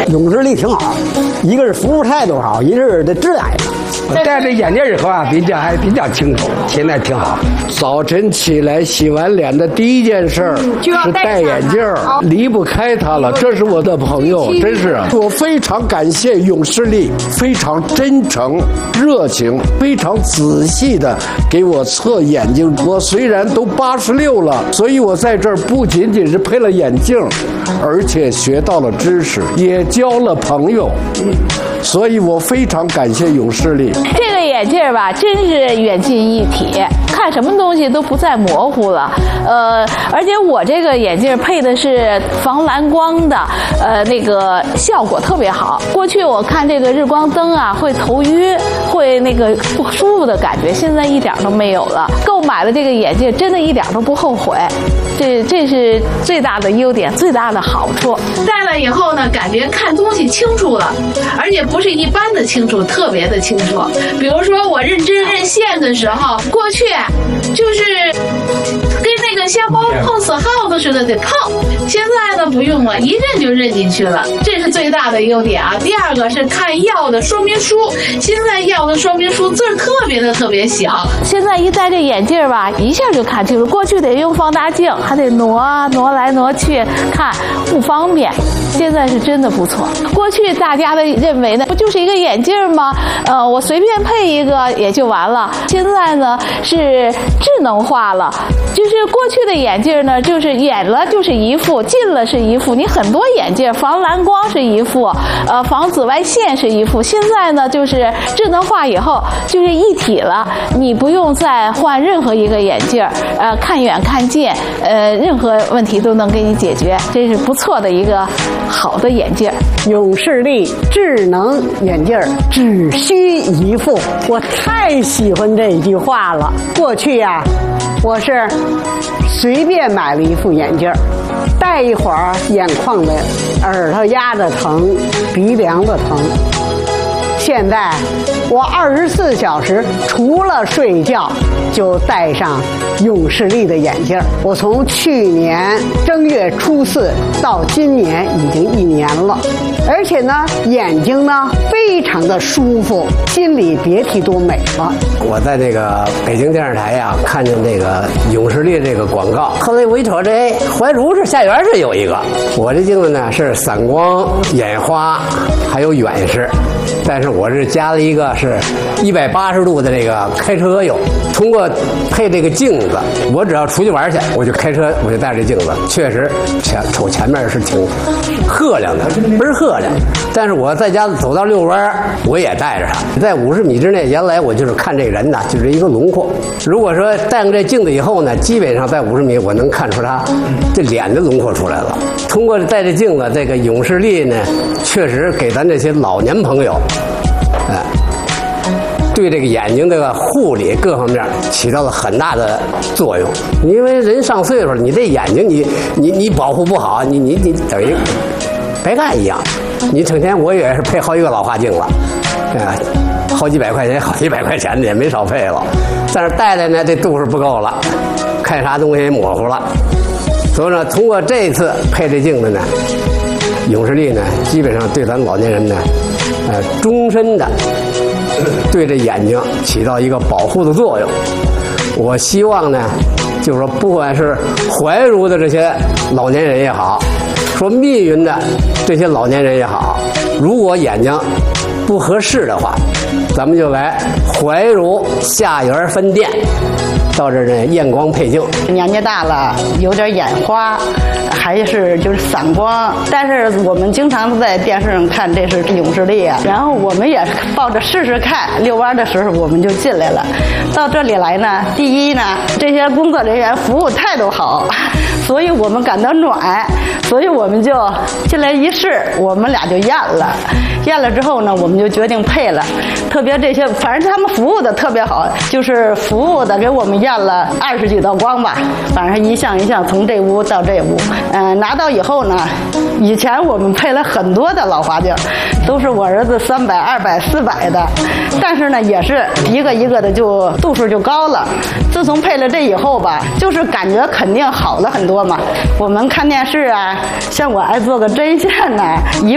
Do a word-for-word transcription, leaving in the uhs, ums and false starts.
永视力挺好，一个是服务态度好，一个是这质量也好。 戴着眼镜以后啊，比较还比较清楚，现在挺好。 早晨起来洗完脸的第一件事儿是戴眼镜，离不开它了。这是我的朋友，真是我非常感谢永视力，非常真诚、热情，非常仔细的给我测眼睛。我虽然都八十六了，所以我在这儿不仅仅是配了眼镜，而且学到了知识，也交了朋友。所以我非常感谢永视力。 这个眼镜吧，真是远近一体，看什么东西都不再模糊了。呃，而且我这个眼镜配的是防蓝光的，呃，那个效果特别好。过去我看这个日光灯啊，会头晕，会那个不舒服的感觉，现在一点都没有了。购买了这个眼镜，真的一点都不后悔。这这是最大的优点，最大的好处。 戴了以后呢，感觉看东西清楚了，而且不是一般的清楚，特别的清楚。比如说我认针认线的时候，过去就是跟那个像包碰死耗子似的得碰，现在呢不用了，一认就认进去了，这是最大的优点啊。第二个是看药的说明书，现在药的说明书字儿特别的特别小， 现在一戴这眼镜吧，一下就看清楚。过去得用放大镜，还得挪挪来挪去看，不方便。现在是真的不错。过去大家的认为呢，不就是一个眼镜吗？呃，我随便配一个也就完了。现在呢是智能化了，就是过去的眼镜呢，就是远了就是一副，近了是一副。你很多眼镜防蓝光是一副，呃，防紫外线是一副。现在呢就是智能化以后就是一体了，你不用再换任何一个眼镜，呃，看远看近，呃，任何问题都能给你解决，这是不错的一个好的眼镜。 永视力智能眼镜只需一副，我太喜欢这句话了。过去呀、啊，我是随便买了一副眼镜，戴一会儿眼眶的耳朵压着疼，鼻梁子疼。现在我二十四小时除了睡觉就戴上永视力的眼镜。我从去年正月初四到今年已经一年了，而且呢眼睛呢非常的舒服，心里别提多美了。 我在这个北京电视台呀、啊、看见这个永视力这个广告，后来我一瞅，这怀柔市下园市有一个，我这镜子呢是散光、眼花还有远视，但是我是加了一个是一百八十度的这个开车有。通过配这个镜子，我只要出去玩去，我就开车，我就带着镜子，确实前瞅前面是挺赫亮的，倍儿赫亮。但是我在家走到遛弯，我也带着它，在五十米之内，原来我就是看这个人呢，就是一个轮廓。如果说戴上这镜子以后呢，基本上在五十米我能看出他这脸的轮廓出来了。通过戴着镜子，这个永视力呢，确实给咱这些老年朋友，哎。对这个眼睛这个护理各方面起到了很大的作用，因为人上岁数了，你这眼睛你你你保护不好，你你你等于白干一样。你成天我也是配好几个老花镜了，啊，好几百块钱，好几百块钱的也没少配了。但是戴戴呢，这度数不够了，看啥东西也模糊了。所以呢，通过这次配这镜子呢，永视力呢，基本上对咱老年人呢，呃，终身的。对这眼睛起到一个保护的作用。我希望呢，就是说，不管是怀柔的这些老年人也好，说密云的这些老年人也好，如果眼睛不合适的话，咱们就来怀柔下园分店，到这儿呢验光配镜。 年纪大了，有点眼花，还是就是散光，但是我们经常在电视上看这是永视力啊，然后我们也抱着试试看，遛弯的时候我们就进来了。到这里来呢，第一呢，这些工作人员服务态度好，所以我们感到暖，所以我们就进来一试，我们俩就验了。验了之后呢，我们就决定配了。特别这些，反正他们服务的特别好，就是服务的给我们验了二十几道光吧，反正一项一项从这屋到这屋。嗯、呃，拿到以后呢，以前我们配了很多的老花镜，都是我儿子三百、二百、四百的，但是呢，也是一个一个的就度数就高了。自从配了这以后吧，就是感觉肯定好了很多嘛。我们看电视啊，像我爱做个针线呢，一